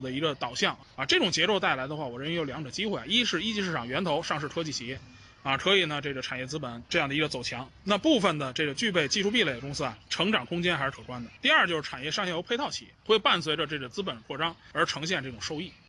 的一个导向啊，这种节奏带来的话，我认为有两种机会，一是一级市场源头上市科技企业啊，可以呢这个产业资本这样的一个走强，那部分的这个具备技术壁垒的公司啊，成长空间还是可观的。第二就是产业上下游配套企业会伴隨着這個資本擴張而呈現這種收益。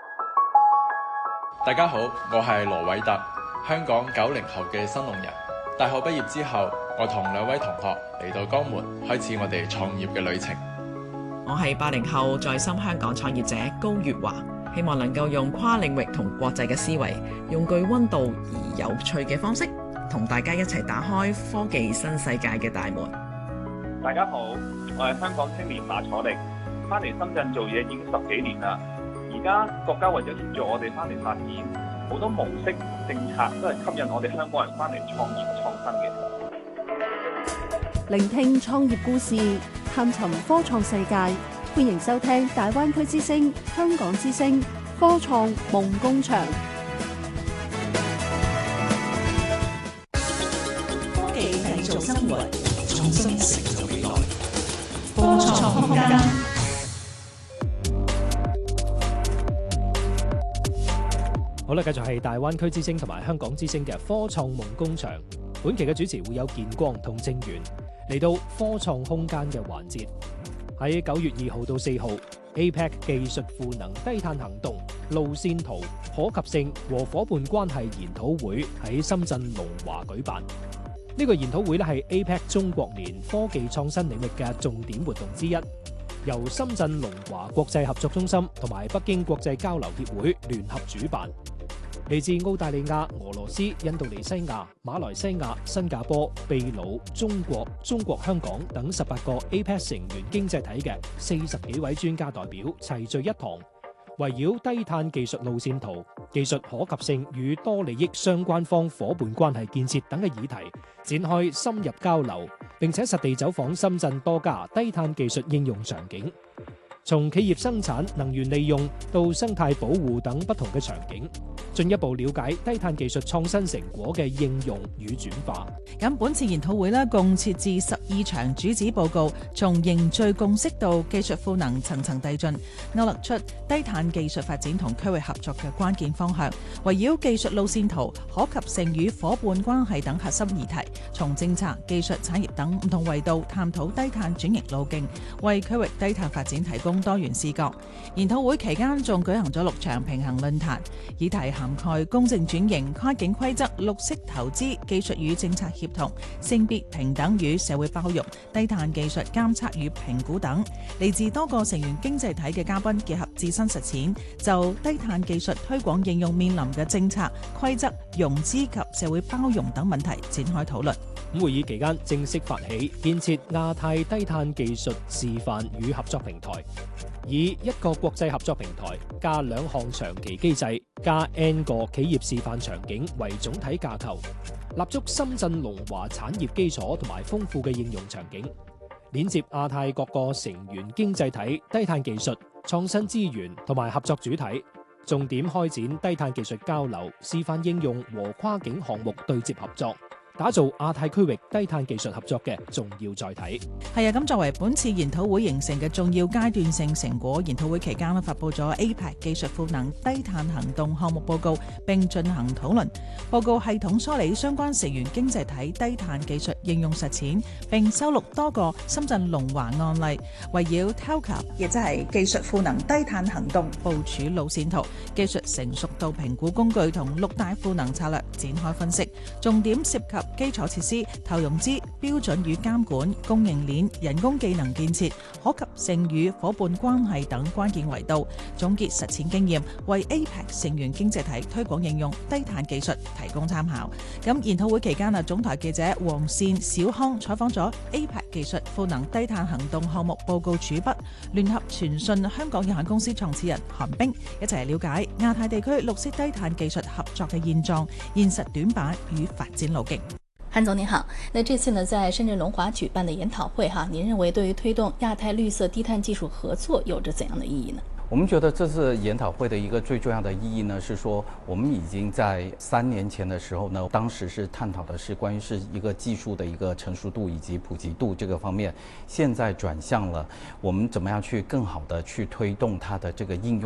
大家好，我係羅偉特，香港90後嘅新農人。大學畢業之後，我同2位同學嚟到江門，開始我哋創業嘅旅程。 我係80後在深香港創業者高月華，希望能夠用跨領域同國際嘅思維，用具溫度而有趣嘅方式，同大家一齊打開科技新世界嘅大門。 大家好，我係香港青年馬楚力，翻嚟深圳做嘢已經10幾年啦。而家國家為咗協助我哋翻嚟發展，好多模式政策都係吸引我哋香港人翻嚟創業創新嘅。 聆聽創業故事，探尋科創世界，歡迎收聽大灣區之聲、香港之聲科創夢工場。 科技製造生活，創新成就未來。科創空間。 好啦，繼續係大灣區之聲同埋香港之聲嘅科創夢工場。本期嘅主持會有建光同正源嚟到科創空間嘅環節。喺9月2號到4號 APEC 技術賦能低碳行動路線圖可及性和夥伴關係研討會喺深圳龍華舉辦。呢個研討會咧係 APEC 中國年科技創新領域嘅重點活動之一，由深圳龍華國際合作中心同埋北京國際交流協會聯合主辦。嚟自澳大利亞、俄羅斯、印度尼西亞、馬來西亞、新加坡、秘魯、中國香港等18個 APEC 成員經濟體嘅40幾位專家代表齊聚一堂，圍繞低碳技術路線圖、技術可及性與多利益相關方夥伴關係建設等嘅議題展開深入交流，並且實地走訪深圳多家低碳技術應用場景。從企業生產、能源利用到生態保護等不同嘅場景，進一步了解低碳技術創新成果嘅應用與轉化。 咁本次研討會呢，共設置12場主旨報告，從凝聚共識到技術賦能層層遞進，勾勒出低碳技術發展同區域合作嘅關鍵方向。圍繞技術路線圖、可及性與夥伴關係等核心議題，從政策、技術、產業等唔同維度探討低碳轉型路徑，為區域低碳發展提供多元視角。研討會期間仲舉行咗6場平衡論壇，議題涵蓋公正轉型、跨境規則、綠色投資、技術與政策協同、性別平等與社會包容、低碳技術監測與評估等。嚟自多個成員經濟體嘅嘉賓結合自身實踐，就低碳技術推廣應用面臨嘅政策、規則、融資及社會包容等問題展開討論。 會議期間正式發起建設亞太低碳技術示範與合作平台，以1個國際合作平台加2項長期機制加 N 個企業示範場景為總體架構，立足深圳龍華產業基礎同埋豐富嘅應用場景，連接亞太各個成員經濟體低碳技術、創新資源同埋合作主體，重點開展低碳技術交流、示範應用和跨境項目對接合作，打造亞太區域低碳技術合作嘅重要載體。 係啊，咁作為本次研討會形成嘅重要階段性成果，研討會期間發布咗 APEC 技術賦能低碳行動項目報告，並進行討論。報告系統梳理相關成員經濟體低碳技術應用實踐，並收錄多個深圳龍華案例，圍繞 TELCA， 亦即係技術賦能低碳行動部署路線圖、技術成熟度評估工具同6大賦能策略展開分析，重點涉及基礎設施、投融資、標準與監管、供應鏈、人工技能建設、可及性與夥伴關係等關鍵維度，總結實踐經驗，為 APEC 成員經濟體推廣應用低碳技術提供參考。咁研討會期間總台記者黃善、小康採訪咗 APEC 技術賦能低碳行動項目報告主筆、聯合傳訊香港有限公司創始人韓冰，一齊了解亞太地區綠色低碳技術合作嘅現狀、現實短板與發展路徑。 韓總您好，那這次呢在深圳龍華舉辦的研討會您認為對於推動亞太綠色低碳技術合作有着怎樣的意義呢？ 我们觉得这次研讨会的一个最重要的意义呢，是说我们已经在3年前的时候呢，当时是探讨的是关于是一个技术的一个成熟度以及普及度这个方面，现在转向了我们怎么样去更好的去推动它的这个应用。